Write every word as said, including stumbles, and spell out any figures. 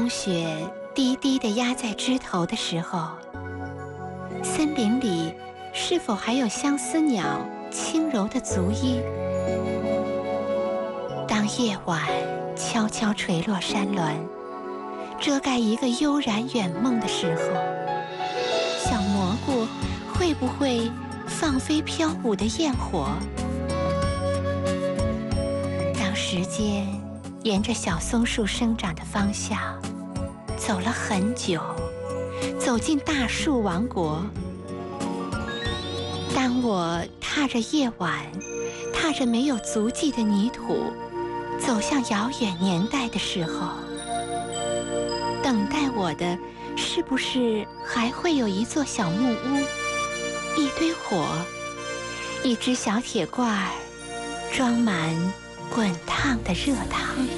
雪低低地压在枝头的时候，森林里是否还有相思鸟轻柔的足音？当夜晚悄悄垂落山峦，遮盖一个悠然远梦的时候，小蘑菇会不会放飞飘舞的焰火？当时间沿着小松树生长的方向走了很久，走进大树王国。当我踏着夜晚，踏着没有足迹的泥土，走向遥远年代的时候，等待我的是不是还会有一座小木屋，一堆火，一只小铁罐儿，装满滚烫的热汤？